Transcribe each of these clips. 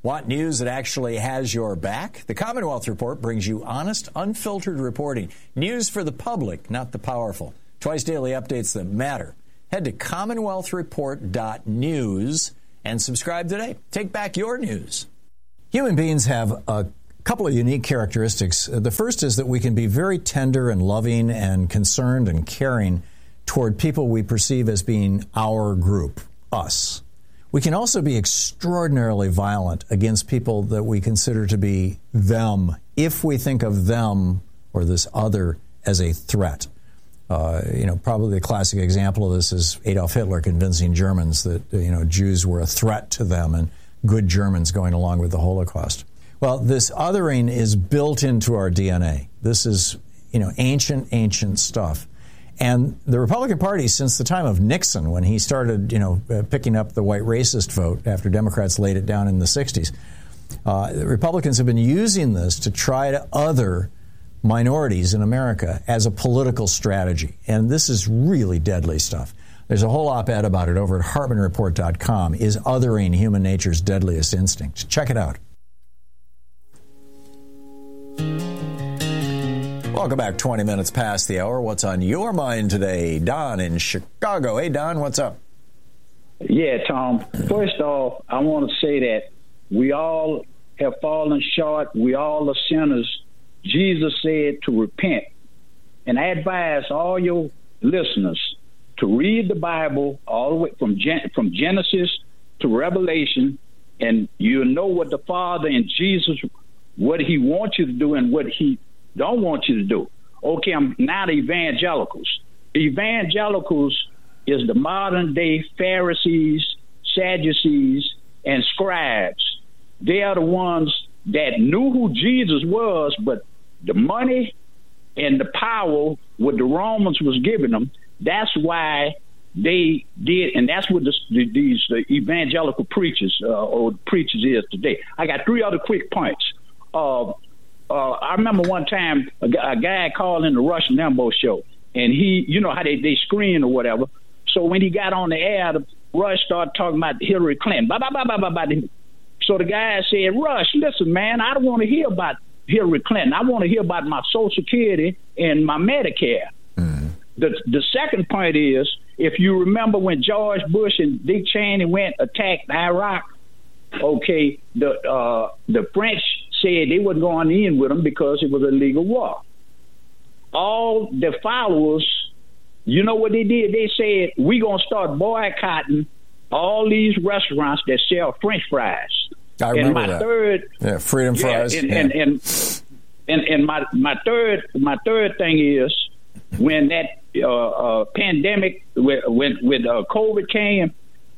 Want news that actually has your back? The Commonwealth Report brings you honest, unfiltered reporting. News for the public, not the powerful. Twice daily updates that matter. Head to commonwealthreport.news and subscribe today. Take back your news. Human beings have a couple of unique characteristics. The first is that we can be very tender and loving and concerned and caring toward people we perceive as being our group, us. We can also be extraordinarily violent against people that we consider to be them, if we think of them or this other as a threat. Probably the classic example of this is Adolf Hitler convincing Germans that, Jews were a threat to them and good Germans going along with the Holocaust. Well, this othering is built into our DNA. This is, ancient stuff. And the Republican Party, since the time of Nixon, when he started, picking up the white racist vote after Democrats laid it down in the 60s, the Republicans have been using this to try to other minorities in America as a political strategy. And this is really deadly stuff. There's a whole op-ed about it over at HartmanReport.com. Is othering human nature's deadliest instinct? Check it out. Welcome back. 20 minutes past the hour. What's on your mind today? Don in Chicago. Hey, Don, what's up? Yeah, Tom. First off, I want to say that we all have fallen short. We all are sinners. Jesus said to repent. And I advise all your listeners to read the Bible all the way from Genesis to Revelation, and you'll know what the Father and Jesus, what he wants you to do and what he don't want you to do. Okay, I'm now the evangelicals. Evangelicals is the modern day Pharisees, Sadducees, and scribes. They are the ones that knew who Jesus was, but the money and the power what the Romans was giving them, that's why they did, and that's what these evangelical preachers or preachers is today. I got three other quick points. I remember one time a guy called in the Rush Limbaugh show, and he, how they screen or whatever. So when he got on the air, the Rush started talking about Hillary Clinton. So the guy said, Rush, listen, man, I don't want to hear about Hillary Clinton. I want to hear about my Social Security and my Medicare. Mm-hmm. The second point is, if you remember when George Bush and Dick Cheney attacked Iraq, okay, the French said they wasn't going in with them because it was a legal war. All the followers, you know what they did? They said, we're going to start boycotting all these restaurants that sell French fries. I remember that. Freedom fries. And my third thing is, when that pandemic with COVID came,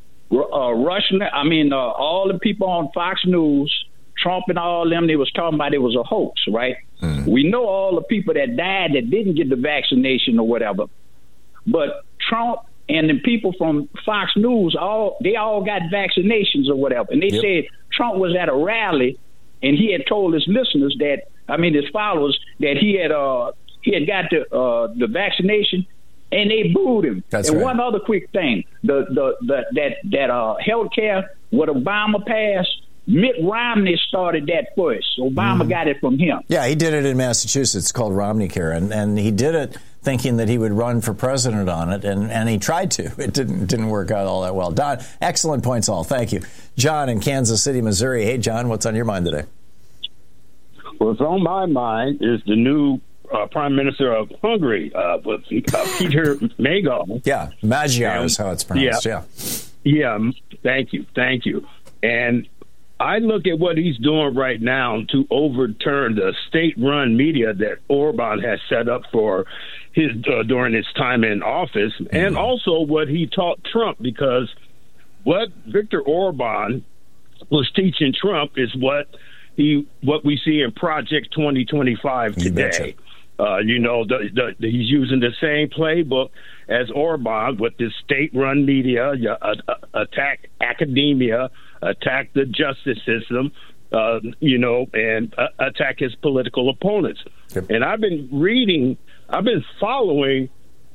all the people on Fox News, Trump and all them, they was talking about it was a hoax, right? Mm. We know all the people that died that didn't get the vaccination or whatever. But Trump and the people from Fox News, they all got vaccinations or whatever. And they said Trump was at a rally and he had told his listeners his followers, that he had got the vaccination, and they booed him. That's and right. One other quick thing, that health care, what Obama passed, Mitt Romney started that first. Obama got it from him. Yeah, he did it in Massachusetts. It's called Romneycare, and he did it thinking that he would run for president on it, and he tried to. It didn't work out all that well. Don, excellent points all. Thank you. John in Kansas City, Missouri. Hey, John, what's on your mind today? What's on my mind is the new Prime Minister of Hungary, Peter Magyar. Yeah, Magyar is how it's pronounced. Yeah. Thank you. And I look at what he's doing right now to overturn the state-run media that Orban has set up for his during his time in office, and also what he taught Trump, because what Viktor Orban was teaching Trump is what we see in Project 2025 today. He's using the same playbook as Orban with this state-run media, attack academia, attack the justice system, and attack his political opponents. Yep. And I've been following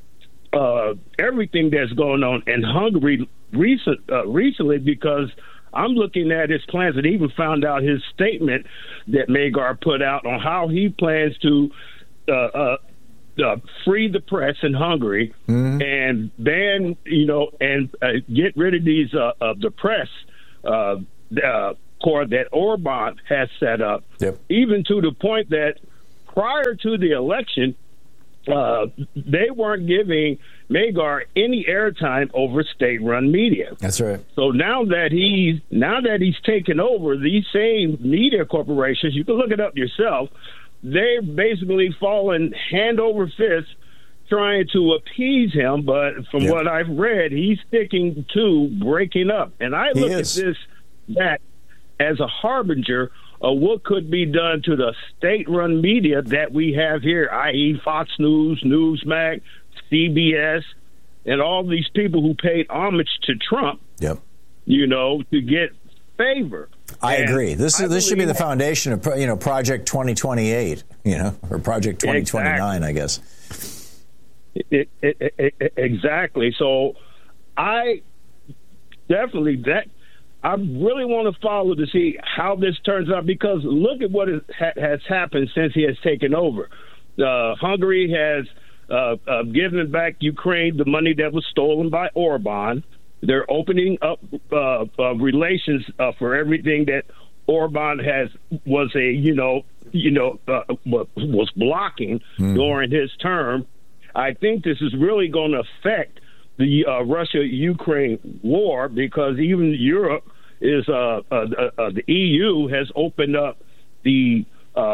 everything that's going on in Hungary recently, because I'm looking at his plans, and even found out his statement that Magar put out on how he plans to free the press in Hungary and ban, and get rid of these the press corps that Orban has set up. Yep. Even to the point that prior to the election, they weren't giving Magar any airtime over state-run media. That's right. So now that he's taken over these same media corporations, you can look it up yourself. They're basically falling hand over fist trying to appease him, but from what I've read, he's sticking to breaking up. And I look at that as a harbinger of what could be done to the state-run media that we have here, i.e. Fox News, Newsmax, CBS, and all these people who paid homage to Trump, to get favor. I agree. This should be the foundation of Project 2028, or Project 2029, I guess. Exactly. So I really want to follow to see how this turns out, because look at what has happened since he has taken over. Hungary has given back Ukraine the money that was stolen by Orban. They're opening up relations for everything that Orban was blocking during his term. I think this is really going to affect the Russia-Ukraine war, because even Europe is the EU has opened up the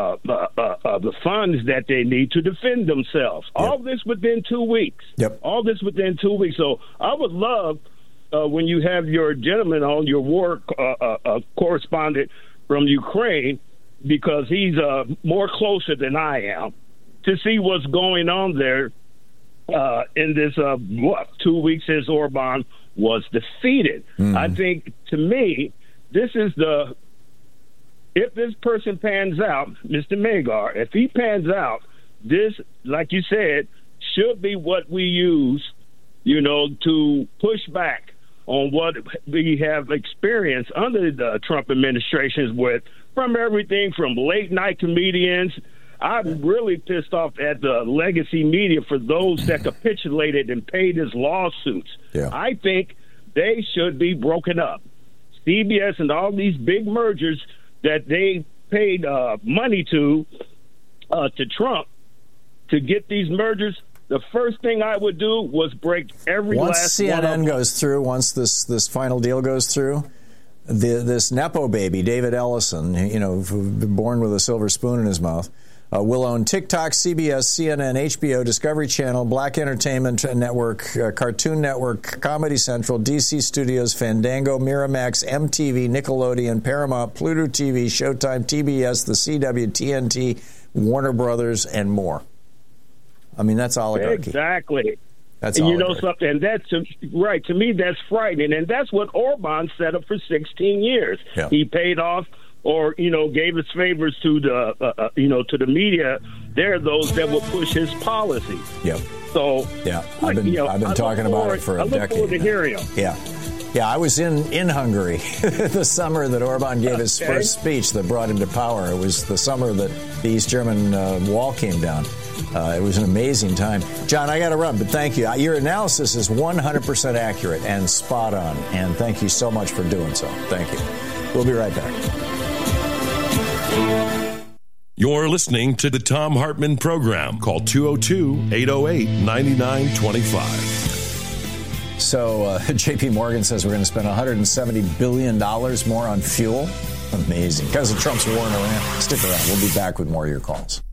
funds that they need to defend themselves. Yep. All this within 2 weeks. All this within 2 weeks. So I would love, when you have your gentleman on, your war correspondent from Ukraine, because he's more closer than I am, to see what's going on there in this 2 weeks since Orban was defeated. I think, to me, this is if this person pans out, Mr. Magar, if he pans out, this, like you said, should be what we use, to push back on what we have experienced under the Trump administrations from everything from late night comedians. I'm really pissed off at the legacy media for those that capitulated and paid his lawsuits. I think they should be broken up. CBS and all these big mergers that they paid money to Trump to get these mergers, the first thing I would do was break every last one of them. Once CNN goes through, once this final deal goes through, this Nepo baby, David Ellison, born with a silver spoon in his mouth, will own TikTok, CBS, CNN, HBO, Discovery Channel, Black Entertainment Network, Cartoon Network, Comedy Central, DC Studios, Fandango, Miramax, MTV, Nickelodeon, Paramount, Pluto TV, Showtime, TBS, The CW, TNT, Warner Brothers, and more. I mean, that's oligarchy. Exactly. That's and oligarchy. Something, and that's right. To me, that's frightening, and that's what Orban set up for 16 years. He paid off, or gave his favors to the to the media. They're those that will push his policy. So I've been talking about it for a decade. I look forward to hearing him. Yeah, I was in Hungary the summer that Orban gave his first speech that brought him to power. It was the summer that the East German wall came down. It was an amazing time. John, I got to run, but thank you. Your analysis is 100% accurate and spot on, and thank you so much for doing so. Thank you. We'll be right back. You're listening to the Thom Hartmann Program. Call 202-808-9925. So J.P. Morgan says we're going to spend $170 billion more on fuel. Amazing. Because of Trump's war in Iran. Stick around. We'll be back with more of your calls.